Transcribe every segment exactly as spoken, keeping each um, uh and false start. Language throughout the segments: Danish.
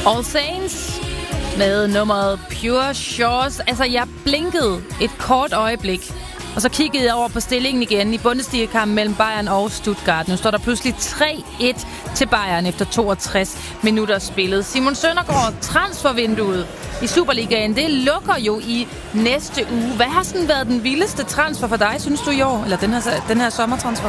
All Saints med nummeret Pure Shores. Altså, jeg blinkede et kort øjeblik, og så kiggede jeg over på stillingen igen i Bundesliga-kampen mellem Bayern og Stuttgart. Nu står der pludselig tre et til Bayern efter toogtres minutter spillet. Simon Søndergaard, transfervinduet i Superligaen, det lukker jo i næste uge. Hvad har sådan været den vildeste transfer for dig, synes du, i år? Eller den her, den her sommertransfer?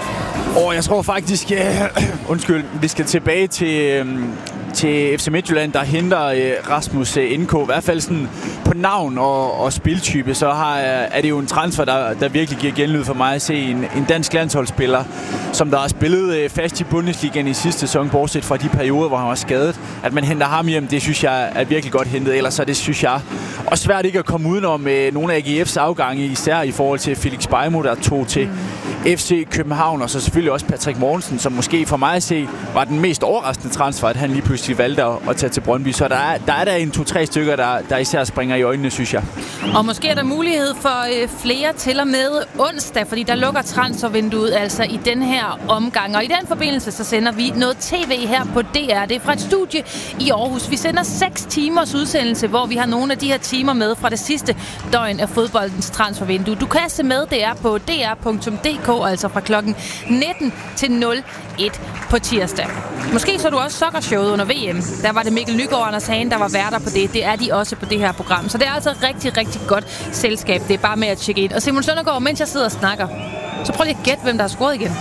Åh, oh, jeg tror faktisk... Uh, undskyld, vi skal tilbage til... Um til F C Midtjylland, der henter øh, Rasmus øh, N K. I hvert fald sådan på navn og, og spiltype, så har, er det jo en transfer, der, der virkelig giver genlyd for mig at se en, en dansk landsholdsspiller, som der har spillet øh, fast i Bundesligaen i sidste sæson, bortset fra de perioder, hvor han var skadet. At man henter ham hjem, det synes jeg er virkelig godt hentet. Ellers er det, synes jeg, og svært ikke at komme udenom øh, nogle af A G F's afgange, især i forhold til Felix Beijmo, der tog til F C København, og så selvfølgelig også Patrick Mortensen, som måske for mig at se var den mest overraskende transfer, at han lige pludselig valgte at, at tage til Brøndby. Så der er der, er der en to-tre stykker, der, der især springer i øjnene, synes jeg. Og måske er der mulighed for øh, flere til og med onsdag, fordi der lukker transfervinduet altså i den her omgang. Og i den forbindelse, så sender vi noget tv her på D R. Det er fra et studie i Aarhus. Vi sender seks timers udsendelse, hvor vi har nogle af de her timer med fra det sidste døgn af fodboldens transfervindue. Du kan se med, det er på d r punktum d k, altså fra klokken nitten til nul et på tirsdag. Måske så du også soccershowet under V M. Der var det Mikkel Nygaard og Anders Hagen, der var værter på det. Det er de også på det her program. Så det er altså rigtig, rigtig godt selskab. Det er bare med at tjekke ind. Og Simon Søndergaard, mens jeg sidder og snakker, så prøv lige at gætte, hvem der har scoret igen.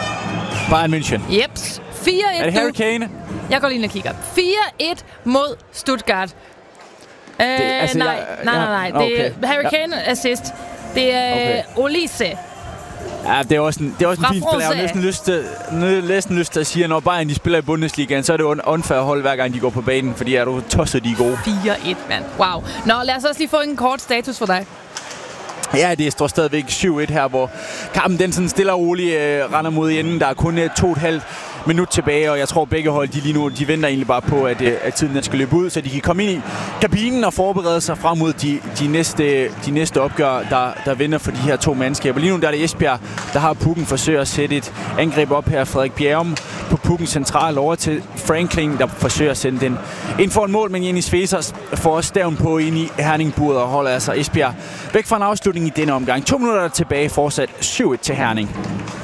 Bayern München. Jeps. fire et. Er det Harry Kane? Jeg går lige ind og kigger. fire et mod Stuttgart. Øh, det, altså, nej, jeg, nej, nej, nej. Okay. Det er Harry Kane ja. assist. Det er okay. Olise. Ja, det er også en, det er også en fin spil. Jeg har næsten lyst til, næsten lyst til at sige, at når Bayern de spiller i Bundesligaen, så er det jo en unfair hold, hver gang de går på banen, fordi er du tosset, de er gode. fire et, mand. Wow. Nå, lad os også lige få en kort status for dig. Ja, det står stadigvæk syv et her, hvor kampen den sådan stille og roligt øh, render mod enden. Der er kun øh, to og et halvt minut tilbage, og jeg tror begge hold, de lige nu, de venter egentlig bare på, at, øh, at tiden den skal løbe ud, så de kan komme ind i kabinen og forberede sig frem mod de, de, næste, de næste opgør, der, der venter for de her to mandskaber. Lige nu der er det Esbjerg, der har pukken, forsøger at sætte et angreb op her. Frederik Bjerrum på pukken central over til Franklin, der forsøger at sende den ind for en mål, men Jenny Svesers får også staven på ind i Herning-buret og holder altså Esbjerg væk fra en afslutning i denne omgang. To minutter tilbage, fortsat syv et til Herning.